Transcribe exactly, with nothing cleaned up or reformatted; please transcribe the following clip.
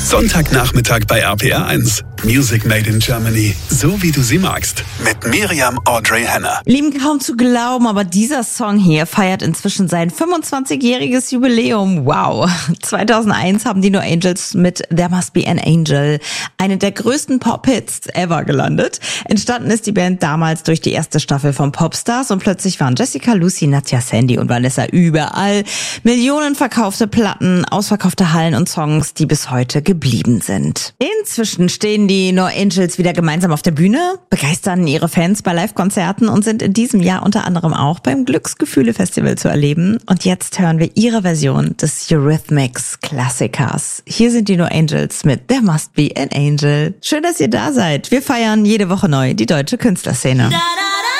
Sonntagnachmittag bei R P R eins. Music Made in Germany. So wie du sie magst. Mit Miriam Audrey Henner. Lieben kaum zu glauben, aber dieser Song hier feiert inzwischen sein fünfundzwanzigjähriges Jubiläum. Wow. zweitausendeins haben die No Angels mit There Must Be an Angel eine der größten Pop-Hits ever gelandet. Entstanden ist die Band damals durch die erste Staffel von Popstars und plötzlich waren Jessica, Lucy, Nadja, Sandy und Vanessa überall. Millionen verkaufte Platten, ausverkaufte Hallen und Songs, die bis heute geblieben sind. Inzwischen stehen die No Angels wieder gemeinsam auf der Bühne, begeistern ihre Fans bei Live-Konzerten und sind in diesem Jahr unter anderem auch beim Glücksgefühle-Festival zu erleben. Und jetzt hören wir ihre Version des Eurythmics-Klassikers. Hier sind die No Angels mit There Must Be an Angel. Schön, dass ihr da seid. Wir feiern jede Woche neu die deutsche Künstlerszene.